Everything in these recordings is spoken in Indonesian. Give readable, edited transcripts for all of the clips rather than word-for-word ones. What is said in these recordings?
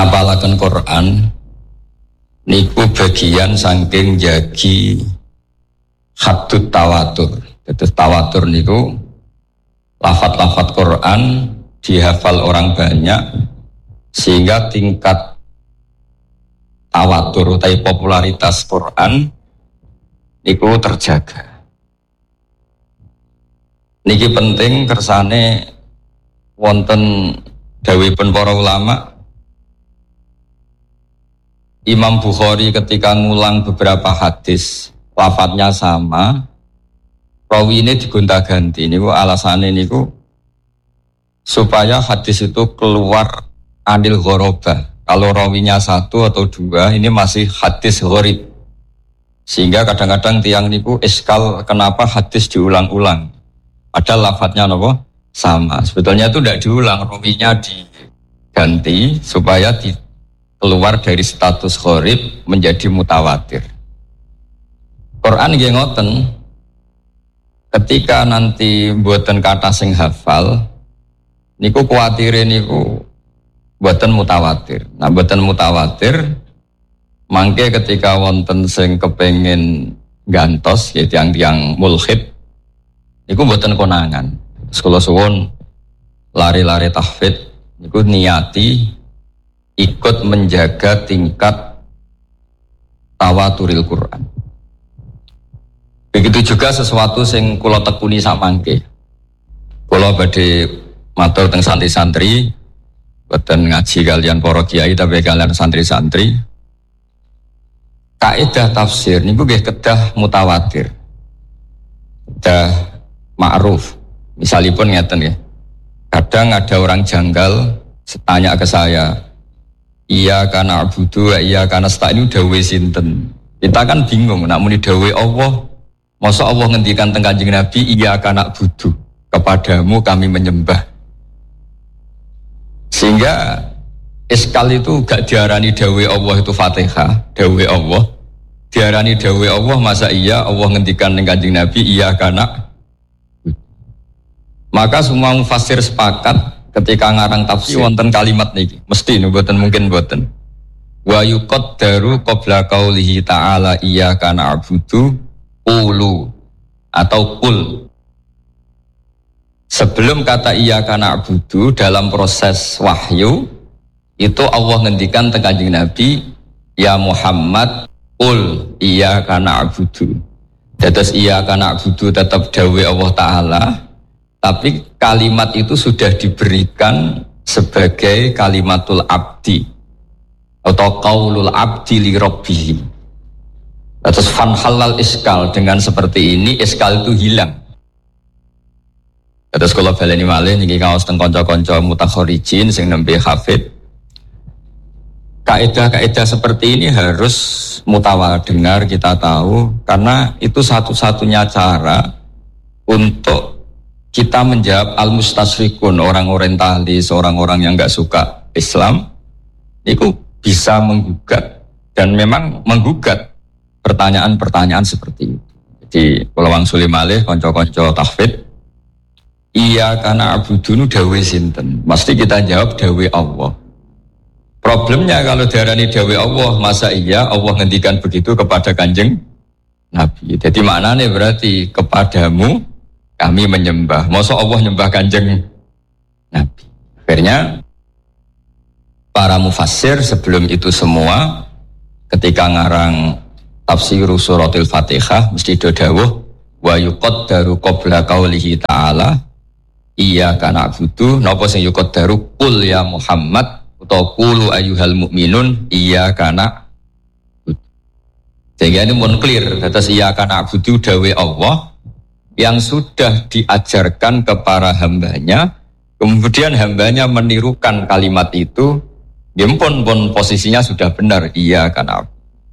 ngapalaken Quran niku bagian saking jagi haddut tawatur. Terus tawatur niku lafat-lafat Quran dihafal orang banyak sehingga tingkat tawatur atau popularitas Quran niku terjaga. Niki penting kersane wonten dawuhipun para ulama. Imam Bukhari ketika ngulang beberapa hadis lafadznya sama, rawi ini digonta-ganti. Niku alasannya niku supaya hadis itu keluar anil ghorobah. Kalau rawinya satu atau dua ini masih hadis gharib. Sehingga kadang-kadang tiang niku iskal kenapa hadis diulang-ulang. Padahal lafadznya apa? Sama. Sebetulnya itu tidak diulang, rawinya diganti supaya keluar dari status gharib menjadi mutawatir. Quran nggih ngoten. Ketika nanti mboten kata sing hafal niku kuwatire niku mboten mutawatir. Nah mboten mutawatir mangke ketika wonten sing kepengin gantos ya tiang-tiang mulhid niku mboten konangan. Sekolah suwun lari-lari tahfidz niku niati ikut menjaga tingkat tawaturil Quran. Begitu juga sesuatu sing kula tekuni sak mangke. Kula badhe matur teng santri-santri, boten ngaji kalian para kiai tapi kalian santri-santri. Kaidah tafsir niku nggih kedah mutawatir. Kedah ma'ruf. Misalipun ngeten ya. Kadang ada orang janggal tanya ke saya, iya kana abudu, iya kana nasta'in dawuh sinten. Kita kan bingung nak muni dawuh Allah. Masa Allah ngendikan teng Kanjeng Nabi, iya kana abudu, kepadamu kami menyembah. Sehingga iskal itu gak diarani dawuh Allah itu Fatihah, dawuh Allah. Diarani dawuh Allah, masa iya Allah ngendikan teng Kanjeng Nabi, iya kana. Maka semua mufassir sepakat ketika ngarang tafsir wonten kalimat niki, mesti mboten mungkin mboten. Wa yuqaddaru qabla qaulihi ta'ala iyyaka na'budu qulu atau qul. Sebelum kata iyyaka na'budu dalam proses wahyu itu Allah ngendikan teng Kanjeng Nabi, ya Muhammad qul iyyaka na'budu. Terus iyyaka na'budu tetap dawuh Allah Ta'ala. Tapi kalimat itu sudah diberikan sebagai kalimatul abdi atau qaulul abdi li rabbih. Terus fanhalal iskal, dengan seperti ini iskal itu hilang. Terus kalau baleni malih niki kaos teng kanca-kanca mutakharijin sing nembe hafid. Kaidah-kaidah seperti ini harus mutawatir dengar kita tahu karena itu satu-satunya cara untuk kita menjawab al-mustasyrikun, orang orientalis, orang-orang yang enggak suka Islam, itu bisa menggugat dan memang menggugat pertanyaan-pertanyaan seperti itu. Jadi kalau wangsuli malih konco-konco tahfidz, iya kana abudunu dawuh sinten, mesti kita jawab dawuh Allah. Problemnya kalau diarani dawuh Allah, masa iya Allah ngendikan begitu kepada Kanjeng Nabi. Jadi maknanya berarti kepadamu kami menyembah. Masa Allah nyembah Kanjeng Nabi. Akhirnya para mufassir sebelum itu semua ketika ngarang tafsir suratul Fatihah mesti dawuh wa yuqaddaru qabla qaulihi ta'ala iyyaka na'budu napa sing yuqaddaru qul ya Muhammad utawa qulu ayyuhal mu'minun iyyaka na'budu. Sehingga ini pun clear atas iyyaka na'budu dawuh Allah yang sudah diajarkan kepada hambanya, kemudian hambanya menirukan kalimat itu, pun posisinya sudah benar, iya kan.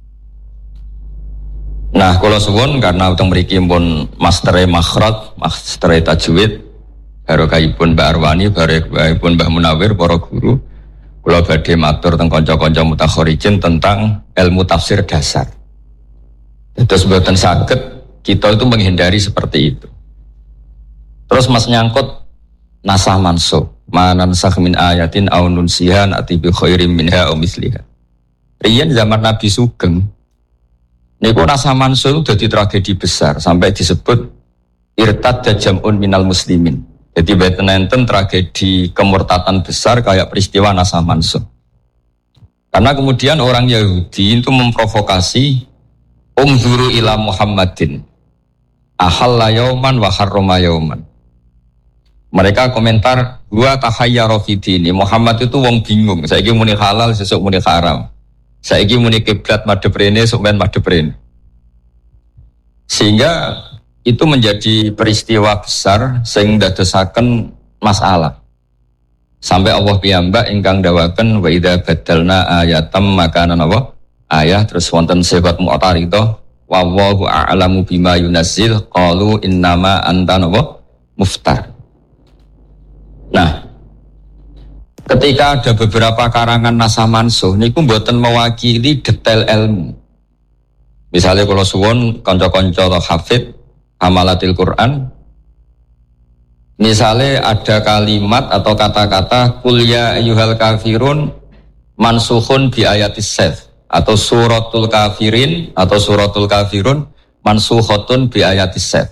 Nah, kalau suwun karena utang mriki pun mastere makhraj, mastere tajwid, barokahipun Mbak Arwani, barokahipun Mbah Munawir, para guru, kula badhe matur teng kanca-kanca mutakharijin tentang ilmu tafsir dasar. Terus mboten saged kita itu menghindari seperti itu. Terus mas nyangkut nasah mansuh. manan sakh min ayatin aw nunsihan ati bi khairim minha aw misliha. Riyen zaman Nabi Sugeng niku nasa mansul dadi tragedi besar sampai disebut irtad jam'un minal muslimin. Jadi beten tragedi kemurtatan besar kayak peristiwa nasa mansul. Karena kemudian orang Yahudi itu memprovokasi umzuru ila Muhammadin ahalla yauman wa harrama yauman. Mereka komentar gua tahayyara fi dini. Muhammad itu wong bingung, saiki muni halal sesuk muni haram. Saiki muni kiblat madhep rene sok men madhep rene. Sehingga itu menjadi peristiwa besar sing dadosaken masalah. Sampai Allah piyambak ingkang dawaken wa idza badalna ayatam makanan apa? Ayah terus wonten sifat mu'taridhah wallahu a'lamu bima yunazzil qalu innama anta napa muftar. Nah, ketika ada beberapa karangan nasah mansuh niku mboten mewakili detail ilmu. Misalnya kalau suwun kanca-kanca hafid hamalatil Quran, misalnya ada kalimat atau kata-kata kul ya ayyuhal kafirun mansukhun bi ayatis saif atau suratul kafirin atau suratul kafirun mansukhatun bi ayatis saif.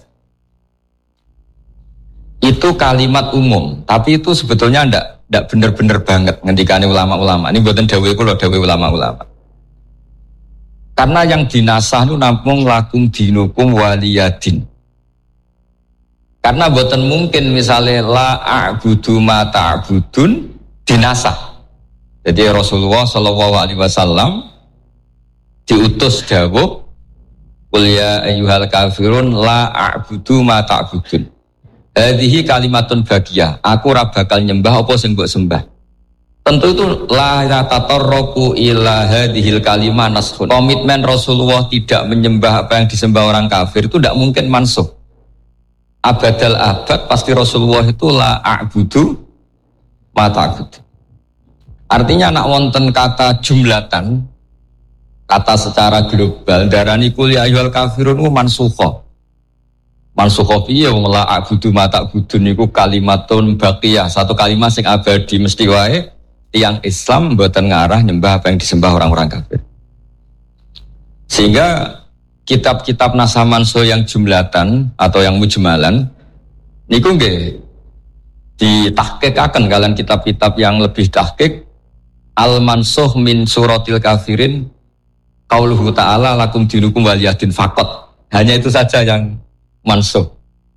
Itu kalimat umum, tapi itu sebetulnya ndak bener-bener banget ngendikane ulama-ulama. Ini mboten dawuh kula, dawuh ulama-ulama. Karena yang dinasah itu namung lakum dinukum waliyadin. Karena mboten mungkin misalnya la a'budu ma ta'budun dinasah. Jadi Rasulullah sallallahu alaihi wasallam diutus dawuh qul ya ayyuhal kafirun la a'budu ma ta'budun. Hadhihi kalimatun bagiyah. Aku ora bakal nyembah apa sing mbok sembah. Tentu itu la tatarruqu ila hadhil kalimah naskhun. Komitmen Rasulullah tidak menyembah apa yang disembah orang kafir itu tidak mungkin mansuh. Abadal abad pasti Rasulullah itu la a'budu ma ta'bud. Artinya nak wonten kata jumlatan, kata secara global darani kul ya ayyuhal kafirun mansukha. Mansukha piye wong la a'budu ma ta'budun niku kalimatun baqiyah, satu kalimat sing abadi mesti wae tiyang Islam mboten ngarah nyembah apa yang disembah orang-orang kafir. Sehingga kitab-kitab nasah mansuh yang jumlatan atau yang mujmalan niku nggih ditahqiqaken kalian kitab-kitab yang lebih tahqiq al-mansuh min suratil kafirin qauluhu ta'ala lakum dinukum waliyadin faqat. Hanya itu saja yang mansuh.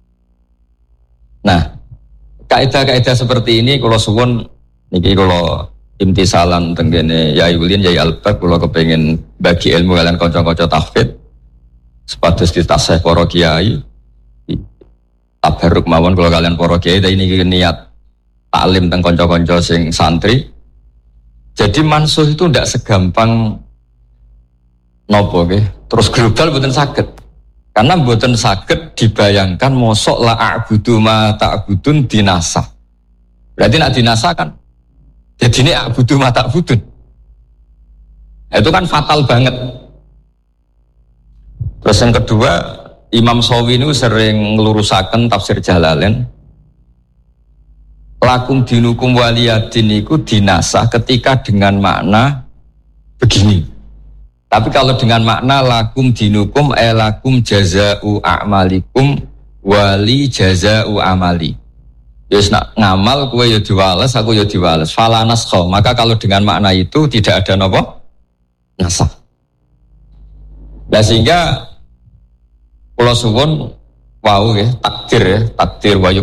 Nah, kaidah-kaidah seperti ini kalau suwun niki kalau imtisalan tenggene Yai Ulin Yai Albab kalau kepengin bagi ilmu kalian kanca-kanca tahfidz sepatus ditasih para kiai tabarruk mawon kalau kalian para kiai ini niat taklim teng kanca-kanca sing santri. Jadi mansuh itu ndak segampang nopo nggih terus global mboten saged. Karena mboten saged dibayangkan mosok la a'budu ma ta'budun dinasah. Berarti nak dinasah kan jadi ini a'budu ma ta'budun. Itu kan fatal banget. Terus yang kedua, Imam Shawi ini sering ngelurusaken tafsir Jalalain. Lakum dinukum waliyadin itu dinasah ketika dengan makna begini. Tapi kalau dengan makna lakum dinukum lakum jaza'u a'malikum wali jaza'u amali. Yes nak ngamal kowe ya diwales, aku ya diwales. Fala naskha. Maka kalau dengan makna itu tidak ada napa? Nasah. Nah sehingga kula suwun wau nggih takdir wa